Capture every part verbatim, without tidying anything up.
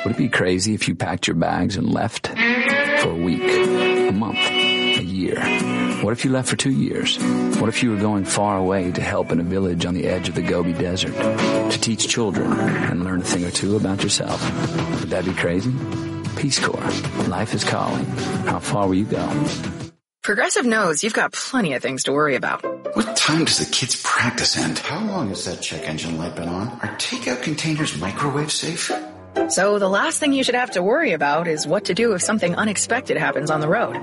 Would it be crazy if you packed your bags and left for a week, a month, a year? What if you left for two years? What if you were going far away to help in a village on the edge of the Gobi Desert, to teach children and learn a thing or two about yourself? Would that be crazy? Peace Corps. Life is calling. How far will you go? Progressive knows you've got plenty of things to worry about. What time does the kids' practice end? How long has that check engine light been on? Are takeout containers microwave safe? So the last thing you should have to worry about is what to do if something unexpected happens on the road.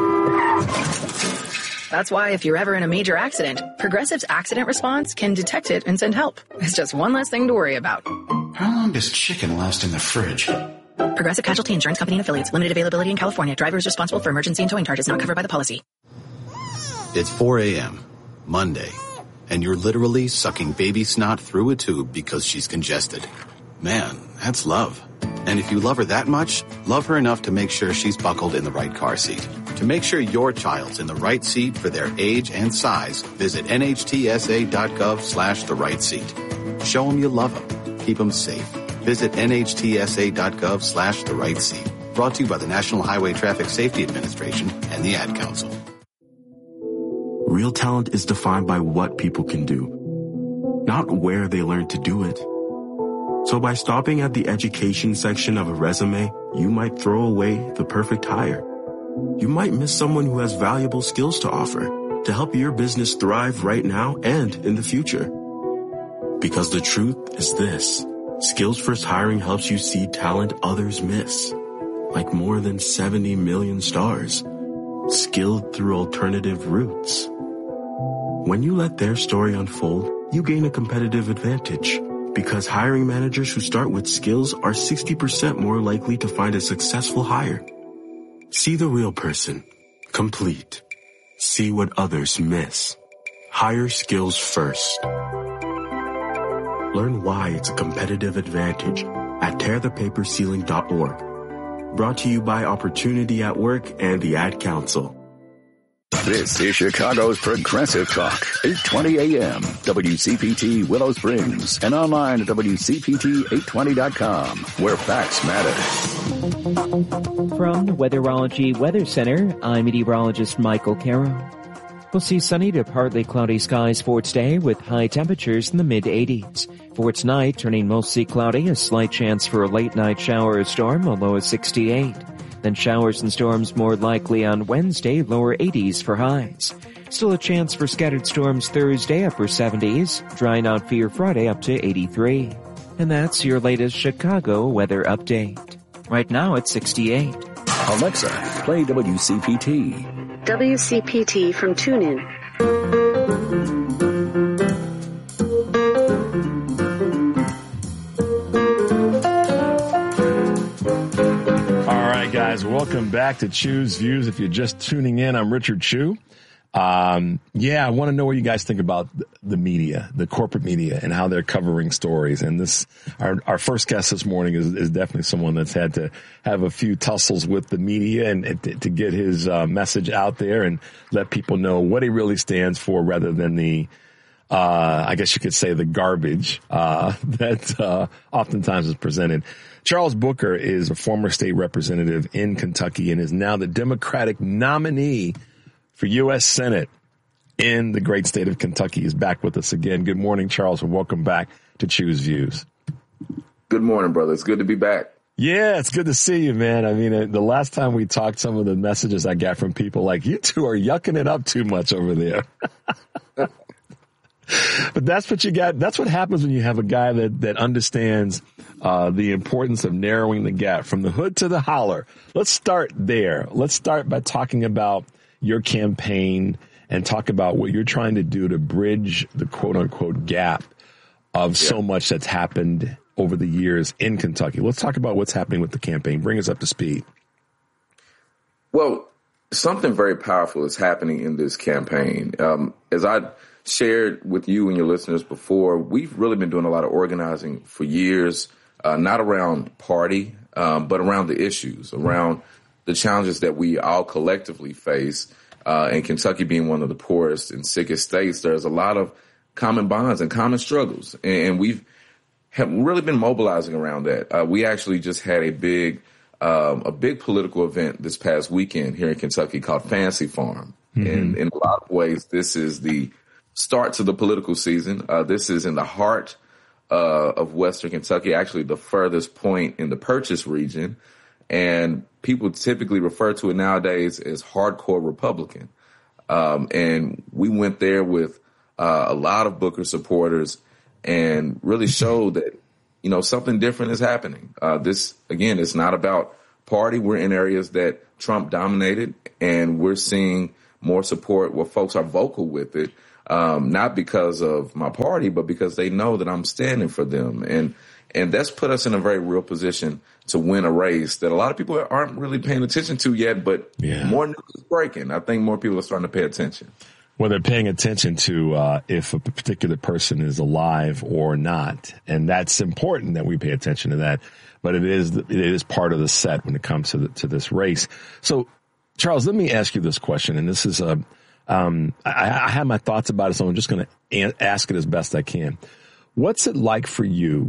That's why if you're ever in a major accident, Progressive's accident response can detect it and send help. It's just one less thing to worry about. How long does chicken last in the fridge? Progressive Casualty Insurance Company and Affiliates. Limited availability in California. Driver is responsible for emergency and towing charges not covered by the policy. It's four a.m., Monday, and you're literally sucking baby snot through a tube because she's congested. Man, that's love. And if you love her that much, love her enough to make sure she's buckled in the right car seat. To make sure your child's in the right seat for their age and size, visit nhtsa.gov slash the right seat. Show them you love them. Keep them safe. Visit nhtsa.gov slash the right seat. Brought to you by the National Highway Traffic Safety Administration and the Ad Council. Real talent is defined by what people can do, not where they learn to do it. So by stopping at the education section of a resume, you might throw away the perfect hire. You might miss someone who has valuable skills to offer to help your business thrive right now and in the future. Because the truth is this. Skills First Hiring helps you see talent others miss, like more than seventy million stars, skilled through alternative routes. When you let their story unfold, you gain a competitive advantage, because hiring managers who start with skills are sixty percent more likely to find a successful hire. See the real person, complete. See what others miss. Hire skills first. Learn why it's a competitive advantage at tear the paper ceiling dot org. Brought to you by Opportunity at Work and the Ad Council. This is Chicago's Progressive Talk, eight twenty a.m., W C P T Willow Springs, and online at W C P T eight twenty dot com, where facts matter. From the Weatherology Weather Center, I'm meteorologist Michael Caro. We'll see sunny to partly cloudy skies for today with high temperatures in the mid eighties. For tonight, turning mostly cloudy, a slight chance for a late night shower or storm, a low of sixty-eight. Then showers and storms more likely on Wednesday, lower eighties for highs. Still a chance for scattered storms Thursday, upper seventies. Drying out for your Friday up to eighty-three. And that's your latest Chicago weather update. Right now it's sixty-eight. Alexa, play W C P T. W C P T from TuneIn. All right, guys, welcome back to Chew's Views. If you're just tuning in, I'm Richard Chew. Um, yeah, I want to know what you guys think about the media, the corporate media, and how they're covering stories. And this, our, our first guest this morning is, is definitely someone that's had to have a few tussles with the media and, and to, to get his uh, message out there and let people know what he really stands for, rather than the, uh, I guess you could say the garbage, uh, that, uh, oftentimes is presented. Charles Booker is a former state representative in Kentucky and is now the Democratic nominee for U S Senate in the great state of Kentucky. He's back with us again. Good morning, Charles, and welcome back to Chew's Views. Good morning, brother. It's good to be back. Yeah, it's good to see you, man. I mean, the last time we talked, some of the messages I got from people like, you two are yucking it up too much over there. But that's what you got. That's what happens when you have a guy that, that understands uh, the importance of narrowing the gap from the hood to the holler. Let's start there. Let's start by talking about your campaign and talk about what you're trying to do to bridge the quote unquote gap of yeah. so much that's happened over the years in Kentucky. Let's talk about what's happening with the campaign. Bring us up to speed. Well, something very powerful is happening in this campaign. Um, as I shared with you and your listeners before, we've really been doing a lot of organizing for years, uh, not around party, um, but around the issues, around the challenges that we all collectively face. Uh, and Kentucky being one of the poorest and sickest states, there's a lot of common bonds and common struggles. And, and we've have really been mobilizing around that. Uh, we actually just had a big, um, a big political event this past weekend here in Kentucky called Fancy Farm. Mm-hmm. And in a lot of ways, this is the start to the political season. Uh, this is in the heart uh, of Western Kentucky, actually the furthest point in the Purchase region. And people typically refer to it nowadays as hardcore Republican. Um, and we went there with uh, a lot of Booker supporters and really showed that, you know, something different is happening. Uh, this, again, it's not about party. We're in areas that Trump dominated, and we're seeing more support where folks are vocal with it, um, not because of my party, but because they know that I'm standing for them. And and that's put us in a very real position to win a race that a lot of people aren't really paying attention to yet, but yeah. more news is breaking. I think more people are starting to pay attention. Well, they're paying attention to uh, if a particular person is alive or not, and that's important that we pay attention to that. But it is it is part of the set when it comes to the, to this race. So, Charles, let me ask you this question, and this is a um, I, I have my thoughts about it, so I'm just going to ask it as best I can. What's it like for you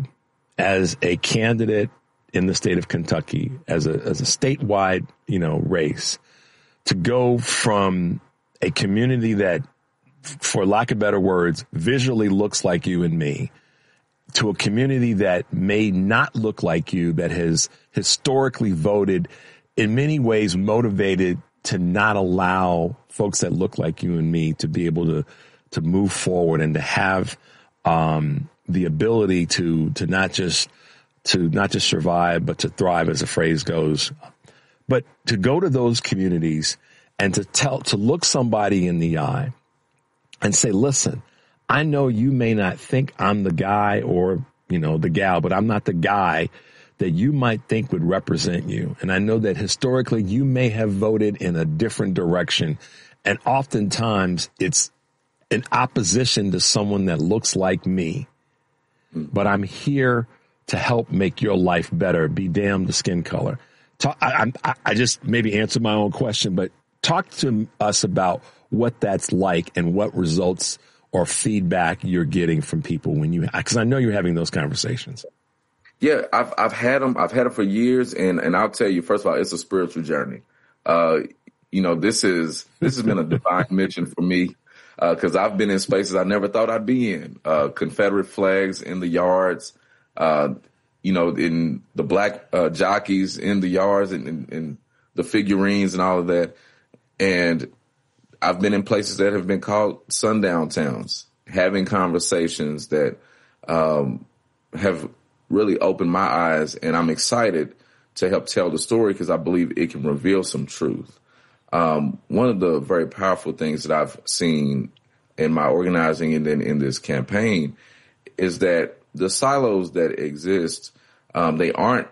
as a candidate in the state of Kentucky, as a as a statewide, you know, race, to go from a community that, for lack of better words, visually looks like you and me, to a community that may not look like you, that has historically voted, in many ways motivated to not allow folks that look like you and me to be able to to move forward and to have um, the ability to to not just to not just survive, but to thrive, as the phrase goes. But to go to those communities and to tell, to look somebody in the eye and say, listen, I know you may not think I'm the guy or, you know, the gal, but I'm not the guy that you might think would represent you. And I know that historically you may have voted in a different direction. And oftentimes it's in opposition to someone that looks like me. But I'm here to help make your life better. Be damned the skin color. Talk, I, I, I just maybe answered my own question, but talk to us about what that's like and what results or feedback you're getting from people when you, because I know you're having those conversations. Yeah, I've I've had them. I've had them for years, and and I'll tell you, first of all, it's a spiritual journey. Uh, you know, this is this has been a divine mission for me because uh, I've been in spaces I never thought I'd be in. Uh, Confederate flags in the yards, uh, you know, in the black uh, jockeys in the yards, and, and, and the figurines and all of that. And I've been in places that have been called sundown towns, having conversations that um, have really opened my eyes. And I'm excited to help tell the story because I believe it can reveal some truth. Um, one of the very powerful things that I've seen in my organizing and then in this campaign is that the silos that exist, um, they aren't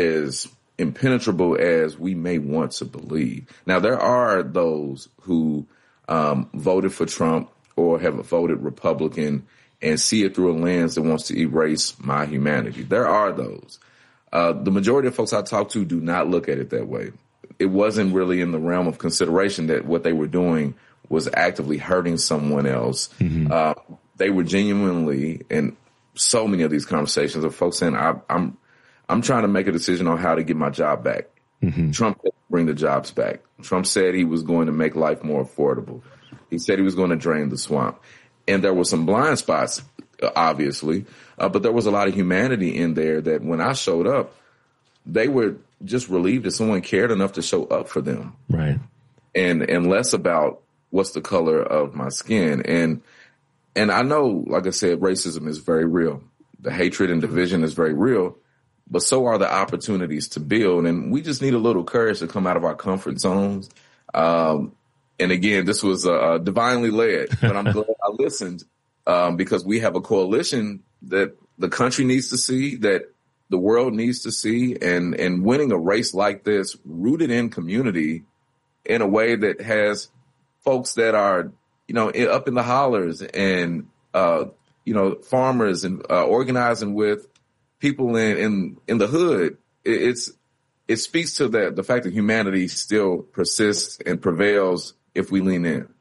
as impenetrable as we may want to believe. Now, there are those who um, voted for Trump or have voted Republican and see it through a lens that wants to erase my humanity. There are those. Uh, the majority of folks I talk to do not look at it that way. It wasn't really in the realm of consideration that what they were doing was actively hurting someone else. Mm-hmm. Uh, they were genuinely, in so many of these conversations of folks saying, I, I'm I'm trying to make a decision on how to get my job back. Mm-hmm. Trump didn't bring the jobs back. Trump said he was going to make life more affordable. He said he was going to drain the swamp. And there were some blind spots, obviously, uh, but there was a lot of humanity in there that when I showed up, they were just relieved that someone cared enough to show up for them. Right. And and less about what's the color of my skin. And and I know, like I said, racism is very real. The hatred and division is very real. But so are the opportunities to build. And we just need a little courage to come out of our comfort zones. Um, and again, this was uh, divinely led, but I'm glad I listened um, because we have a coalition that the country needs to see, that the world needs to see. And, and winning a race like this, rooted in community in a way that has folks that are, you know, up in the hollers and, uh, you know, farmers and uh, organizing with people in, in, in the hood, it, it's, it speaks to that, the fact that humanity still persists and prevails if we lean in.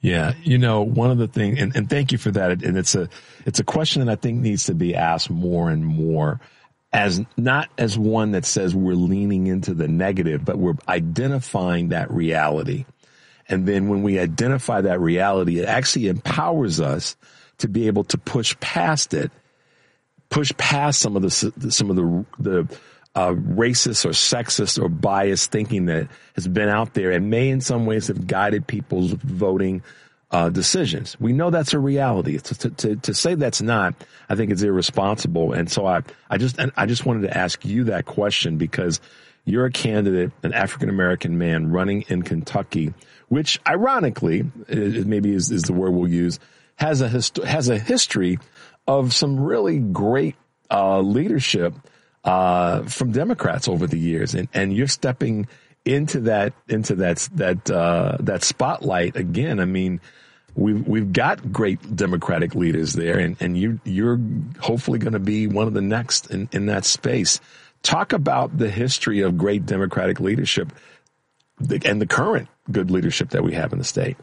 Yeah. You know, one of the things, and, and thank you for that. And it's a, it's a question that I think needs to be asked more and more, as not as one that says we're leaning into the negative, but we're identifying that reality. And then when we identify that reality, it actually empowers us to be able to push past it, push past some of the, some of the, the, Uh, racist or sexist or biased thinking that has been out there and may in some ways have guided people's voting uh, decisions. We know that's a reality. To, to, to, to say that's not, I think it's irresponsible. And so I, I just, I just wanted to ask you that question because you're a candidate, an African-American man running in Kentucky, which ironically, it maybe is, is the word we'll use, has a, hist- has a history of some really great uh, leadership Uh, from Democrats over the years, and, and you're stepping into that, into that, that, uh, that spotlight again. I mean, we've, we've got great Democratic leaders there, and, and you, you're hopefully going to be one of the next in, in that space. Talk about the history of great Democratic leadership and the current good leadership that we have in the state.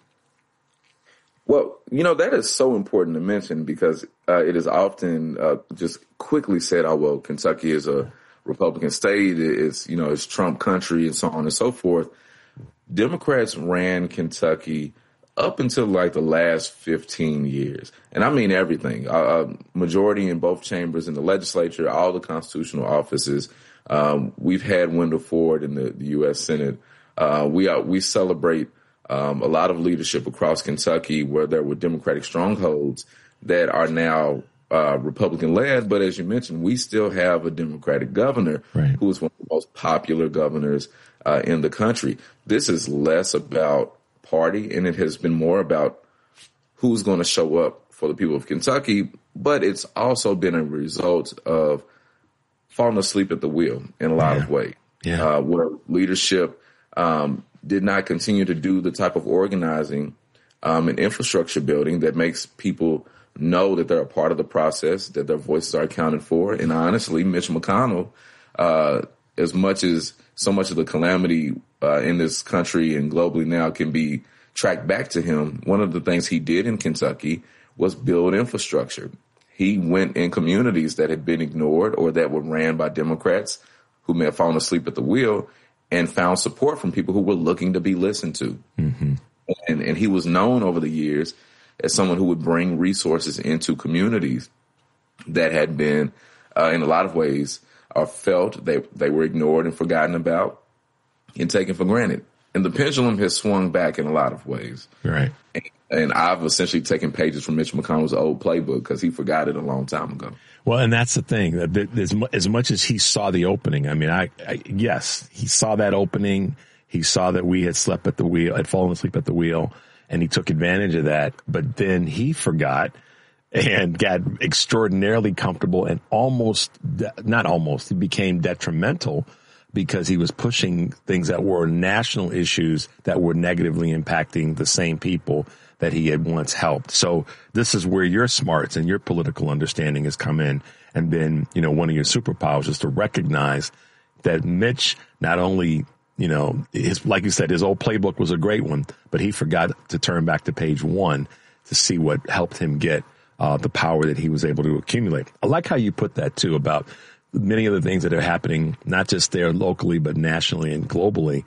Well, you know, that is so important to mention because uh, it is often uh, just quickly said, oh, well, Kentucky is a Republican state. It's, you know, it's Trump country and so on and so forth. Democrats ran Kentucky up until like the last fifteen years. And I mean everything. Uh, majority in both chambers in the legislature, all the constitutional offices. Um, we've had Wendell Ford in the, the U S Senate. Uh, we are, we celebrate Um, a lot of leadership across Kentucky where there were Democratic strongholds that are now uh, Republican-led. But as you mentioned, we still have a Democratic governor right. who is one of the most popular governors uh, in the country. This is less about party, and it has been more about who's going to show up for the people of Kentucky. But it's also been a result of falling asleep at the wheel in a lot yeah. of ways, yeah. uh, where leadership um, did not continue to do the type of organizing um, and infrastructure building that makes people know that they're a part of the process, that their voices are accounted for. And honestly, Mitch McConnell, uh, as much as so much of the calamity uh, in this country and globally now can be tracked back to him, one of the things he did in Kentucky was build infrastructure. He went in communities that had been ignored or that were ran by Democrats who may have fallen asleep at the wheel, and found support from people who were looking to be listened to. Mm-hmm. And, and he was known over the years as someone who would bring resources into communities that had been, uh, in a lot of ways, uh, felt they, they were ignored and forgotten about and taken for granted. And the pendulum has swung back in a lot of ways. Right. And, and I've essentially taken pages from Mitch McConnell's old playbook because he forgot it a long time ago. Well, and that's the thing. As, as much as he saw the opening, I mean, I, I yes, he saw that opening. He saw that we had slept at the wheel, had fallen asleep at the wheel, and he took advantage of that. But then he forgot and got extraordinarily comfortable and almost, not almost, he became detrimental because he was pushing things that were national issues that were negatively impacting the same people that he had once helped. So this is where your smarts and your political understanding has come in and been, you know, one of your superpowers is to recognize that Mitch not only, you know, his, like you said, his old playbook was a great one, but he forgot to turn back to page one to see what helped him get uh, the power that he was able to accumulate. I like how you put that too about many of the things that are happening, not just there locally, but nationally and globally,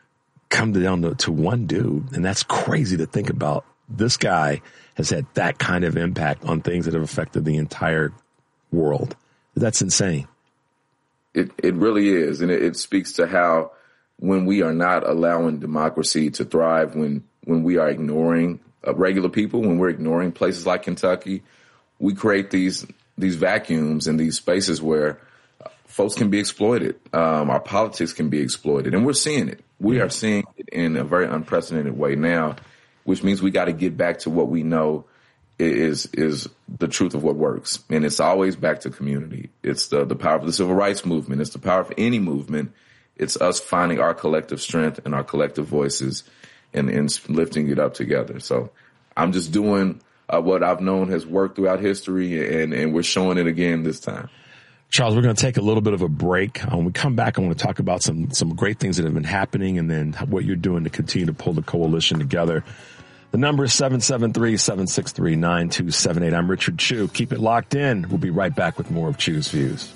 come down to, to one dude. And that's crazy to think about. This guy has had that kind of impact on things that have affected the entire world. That's insane. It it really is. And it, it speaks to how when we are not allowing democracy to thrive, when when we are ignoring uh, regular people, when we're ignoring places like Kentucky, we create these these vacuums and these spaces where folks can be exploited. Um, our politics can be exploited. And we're seeing it. We are seeing it in a very unprecedented way now, which means we got to get back to what we know is is the truth of what works. And it's always back to community. It's the, the power of the civil rights movement. It's the power of any movement. It's us finding our collective strength and our collective voices and, and lifting it up together. So I'm just doing uh, what I've known has worked throughout history, and, and we're showing it again this time. Charles, we're going to take a little bit of a break. When we come back, I want to talk about some some great things that have been happening and then what you're doing to continue to pull the coalition together. The number is seven seven three, seven six three, nine two seven eight. I'm Richard Chew. Keep it locked in. We'll be right back with more of Chew's Views.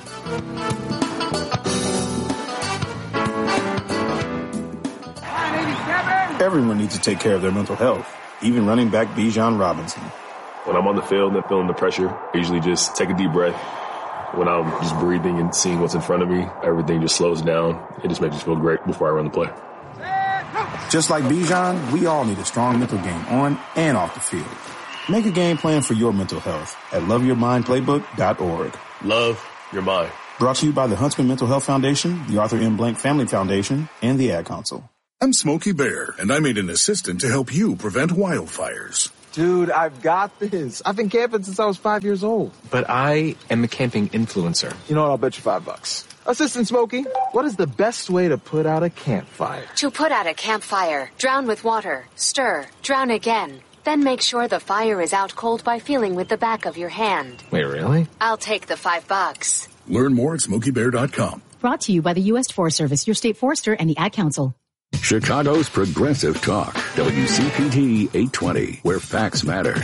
Everyone needs to take care of their mental health, even running back Bijan Robinson. When I'm on the field and feeling the pressure, I usually just take a deep breath. When I'm just breathing and seeing what's in front of me, everything just slows down. It just makes me feel great before I run the play. Just like Bijan, we all need a strong mental game on and off the field. Make a game plan for your mental health at love your mind playbook dot org. Love your mind. Brought to you by the Huntsman Mental Health Foundation, the Arthur M. Blank Family Foundation, and the Ad Council. I'm Smokey Bear, and I made an assistant to help you prevent wildfires. Dude, I've got this. I've been camping since I was five years old. But I am a camping influencer. You know what? I'll bet you five bucks. Assistant Smokey, what is the best way to put out a campfire? To put out a campfire, drown with water, stir, drown again. Then make sure the fire is out cold by feeling with the back of your hand. Wait, really? I'll take the five bucks. Learn more at smokey bear dot com. Brought to you by the U S Forest Service, your state forester, and the Ad Council. Chicago's Progressive Talk, W C P T eight twenty, where facts matter.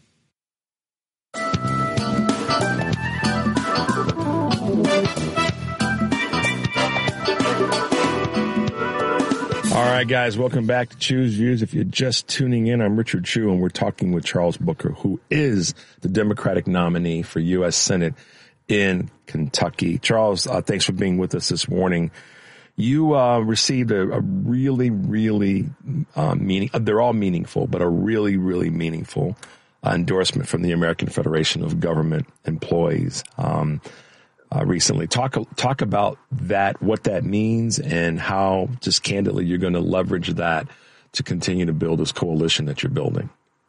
All right, guys, welcome back to Chew's Views. If you're just tuning in, I'm Richard Chew, and we're talking with Charles Booker, who is the Democratic nominee for U S Senate in Kentucky. Charles, uh, thanks for being with us this morning. You uh, received a, a really, really uh, meaning. They're all meaningful, but a really, really meaningful uh, endorsement from the American Federation of Government Employees um, uh, recently. Talk talk about that, what that means, and how, just candidly, you're going to leverage that to continue to build this coalition that you're building.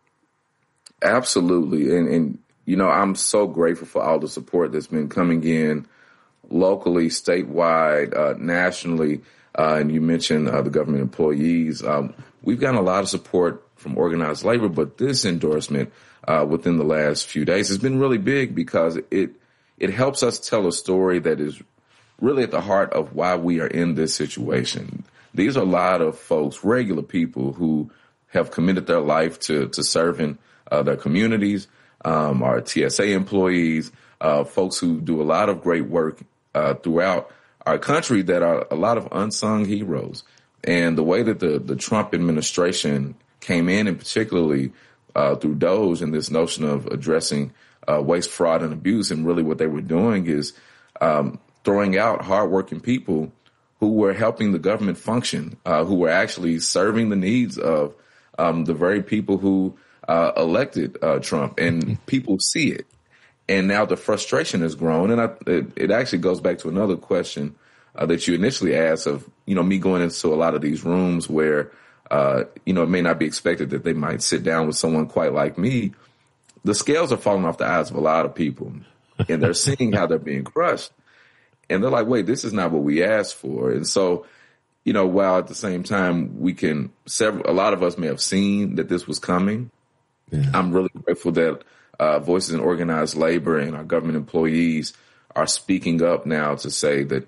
Absolutely, and and you know, I'm so grateful for all the support that's been coming in locally, statewide, uh, nationally, uh, and you mentioned uh, the government employees. Um, we've gotten a lot of support from organized labor, but this endorsement uh, within the last few days has been really big because it it helps us tell a story that is really at the heart of why we are in this situation. These are a lot of folks, regular people, who have committed their life to, to serving uh, their communities, um, our T S A employees, uh, folks who do a lot of great work Uh, throughout our country that are a lot of unsung heroes. And the way that the, the Trump administration came in, and particularly uh, through DOGE and this notion of addressing uh, waste, fraud, and abuse, and really what they were doing is um, throwing out hardworking people who were helping the government function, uh, who were actually serving the needs of um, the very people who uh, elected uh, Trump. And people see it. And now the frustration has grown. And I, it, it actually goes back to another question uh, that you initially asked of, you know, me going into a lot of these rooms where, uh, you know, it may not be expected that they might sit down with someone quite like me. The scales are falling off the eyes of a lot of people, and they're seeing how they're being crushed. And they're like, wait, this is not what we asked for. And so, you know, while at the same time we can, several, a lot of us may have seen that this was coming. Yeah. I'm really grateful that Uh, voices in organized labor and our government employees are speaking up now to say that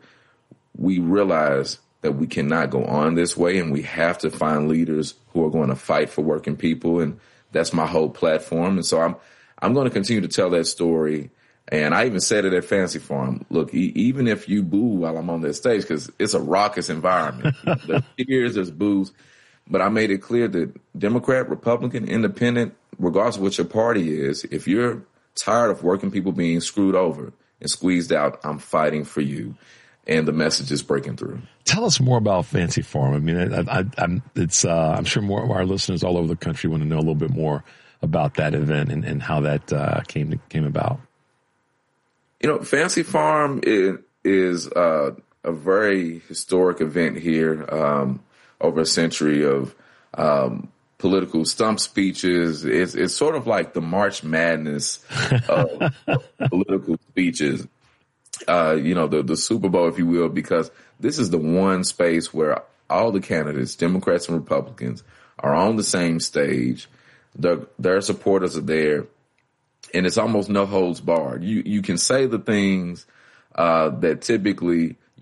we realize that we cannot go on this way, and we have to find leaders who are going to fight for working people. And that's my whole platform. And so I'm I'm going to continue to tell that story. And I even said it at Fancy Farm. Look, e- even if you boo while I'm on that stage, because it's a raucous environment, there's cheers, there's boos. But I made it clear that Democrat, Republican, Independent, regardless of what your party is, if you're tired of working people being screwed over and squeezed out, I'm fighting for you. And the message is breaking through. Tell us more about Fancy Farm. I mean, I, I, I'm, it's, uh, I'm sure more of our listeners all over the country want to know a little bit more about that event and, and how that uh, came to, came about. You know, Fancy Farm is, is uh, a very historic event here. Um, over a century of um, political stump speeches. It's, it's sort of like the March Madness of political speeches, uh, you know, the, the Super Bowl, if you will, because this is the one space where all the candidates, Democrats and Republicans, are on the same stage. Their, their supporters are there, and it's almost no holds barred. You, you can say the things uh, that typically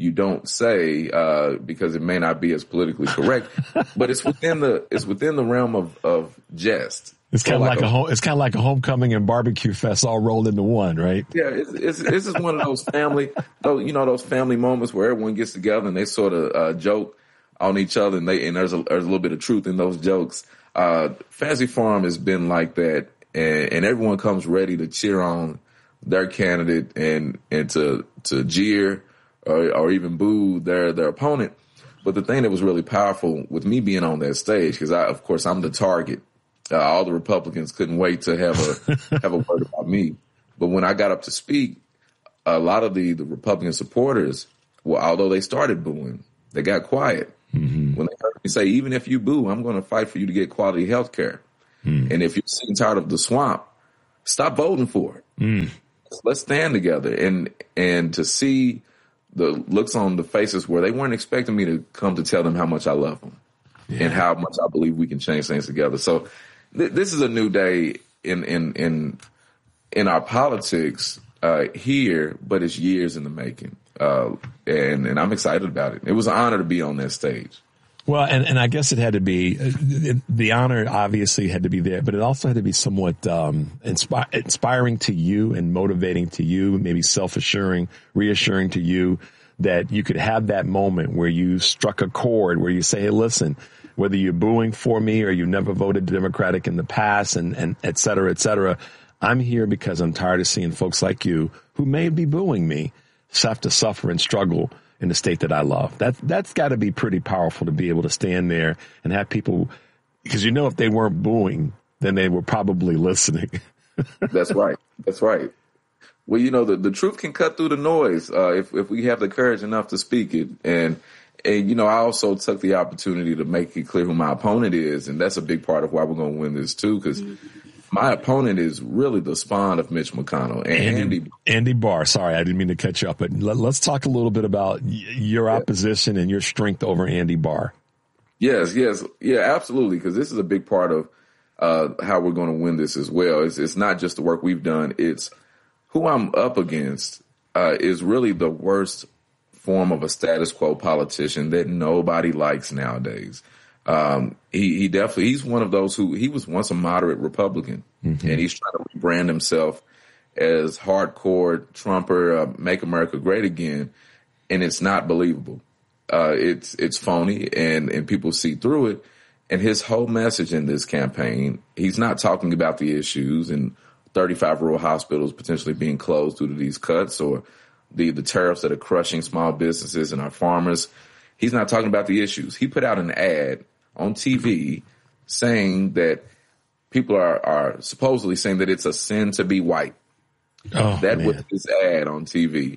you don't say uh, because it may not be as politically correct, but it's within the it's within the realm of, of jest. It's kind so of like, like a, a home, it's kind of like a homecoming and barbecue fest all rolled into one, right? Yeah, it's, it's, this is one of those family, those, you know, those family moments where everyone gets together and they sort of uh, joke on each other, and they and there's a, there's a little bit of truth in those jokes. Uh, Fantasy Farm has been like that, and, and everyone comes ready to cheer on their candidate and and to to jeer or, or even boo their their opponent. But the thing that was really powerful with me being on that stage, because I, of course, I'm the target. Uh, all the Republicans couldn't wait to have a have a word about me. But when I got up to speak, a lot of the, the Republican supporters, well, although they started booing, they got quiet. Mm-hmm. When they heard me say, even if you boo, I'm going to fight for you to get quality health care. Mm. And if you're sick and tired of the swamp, stop voting for it. Mm. Let's stand together. And and to see the looks on the faces where they weren't expecting me to come to tell them how much I love them yeah. and how much I believe we can change things together. So th- this is a new day in in in in our politics uh, here, but it's years in the making. Uh, and, and I'm excited about it. It was an honor to be on that stage. Well, and, and I guess it had to be, it, the honor obviously had to be there, but it also had to be somewhat um, inspi- inspiring to you and motivating to you, maybe self-assuring, reassuring to you that you could have that moment where you struck a chord, where you say, hey, listen, whether you're booing for me or you never voted Democratic in the past and, and et cetera, et cetera, I'm here because I'm tired of seeing folks like you who may be booing me have to suffer and struggle in the state that I love. That, that's got to be pretty powerful to be able to stand there and have people, because you know if they weren't booing, then they were probably listening. That's right. That's right. Well, you know, the, the truth can cut through the noise uh, if, if we have the courage enough to speak it. And, and, you know, I also took the opportunity to make it clear who my opponent is. And that's a big part of why we're going to win this, too, because my opponent is really the spawn of Mitch McConnell and Andy, Andy, Andy Barr. Sorry, I didn't mean to cut you up, but let, let's talk a little bit about y- your opposition and your strength over Andy Barr. Yes, yes. Yeah, absolutely. Because this is a big part of uh, how we're going to win this as well. It's, it's not just the work we've done. It's who I'm up against uh, is really the worst form of a status quo politician that nobody likes nowadays. Um, he, he definitely, he's one of those who, he was once a moderate Republican mm-hmm. and he's trying to rebrand himself as hardcore Trumper, uh, make America great again. And it's not believable. Uh, it's, it's phony and, and people see through it. And his whole message in this campaign, he's not talking about the issues and thirty-five rural hospitals potentially being closed due to these cuts or the, the tariffs that are crushing small businesses and our farmers. He's not talking about the issues. He put out an ad on T V saying that people are, are supposedly saying that it's a sin to be white. Oh, that man. was his ad on T V.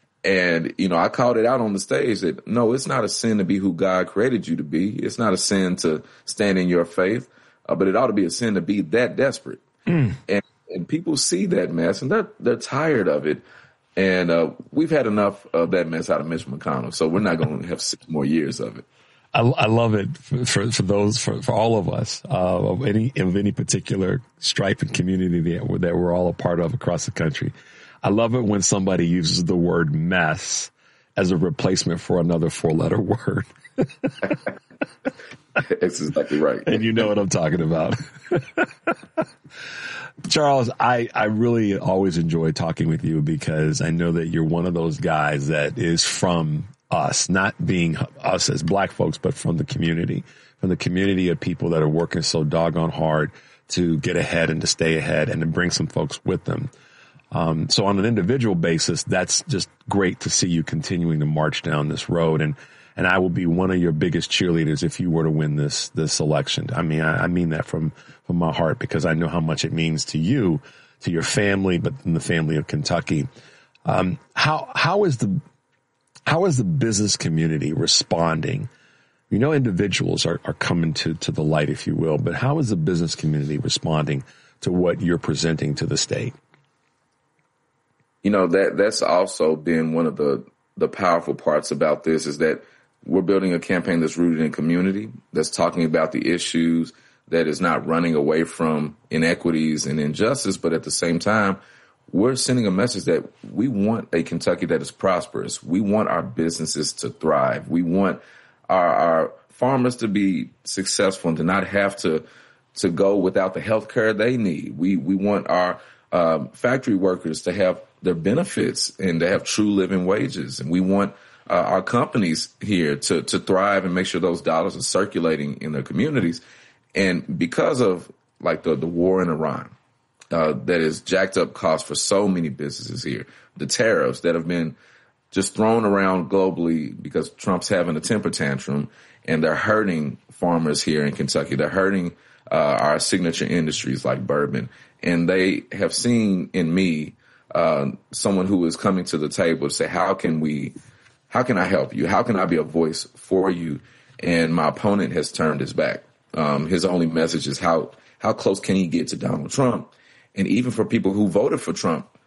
And, you know, I called it out on the stage that, no, it's not a sin to be who God created you to be. It's not a sin to stand in your faith, uh, but it ought to be a sin to be that desperate. Mm. And, and people see that mess and they're, they're tired of it. And uh, we've had enough of that mess out of Mitch McConnell, so we're not going to have six more years of it. I, I love it for, for, for those, for, for all of us, uh, of any, of any particular stripe and community that, that we're all a part of across the country. I love it when somebody uses the word mess as a replacement for another four letter word. That's exactly right. And you know what I'm talking about. Charles, I, I really always enjoy talking with you because I know that you're one of those guys that is from us, not being us as black folks, but from the community, from the community of people that are working so doggone hard to get ahead and to stay ahead and to bring some folks with them. Um, so on an individual basis, that's just great to see you continuing to march down this road. And, and I will be one of your biggest cheerleaders if you were to win this, this election. I mean, I, I mean that from, from my heart because I know how much it means to you, to your family, but in the family of Kentucky. Um, how, how is the, how is the business community responding? You know, individuals are, are coming to, to the light, if you will, but how is the business community responding to what you're presenting to the state? You know, that that's also been one of the, the powerful parts about this is that we're building a campaign that's rooted in community, that's talking about the issues, that is not running away from inequities and injustice, but at the same time, we're sending a message that we want a Kentucky that is prosperous. We want our businesses to thrive. We want our, our farmers to be successful and to not have to to go without the health care they need. We we want our um, factory workers to have their benefits and to have true living wages. And we want uh, our companies here to to thrive and make sure those dollars are circulating in their communities. And because of like the, the war in Iran, Uh, that has jacked up costs for so many businesses here. The tariffs that have been just thrown around globally because Trump's having a temper tantrum, and they're hurting farmers here in Kentucky. They're hurting uh, our signature industries like bourbon. And they have seen in me uh, someone who is coming to the table to say, how can we, how can I help you? How can I be a voice for you? And my opponent has turned his back. Um, his only message is how, how close can he get to Donald Trump? And even for people who voted for Trump,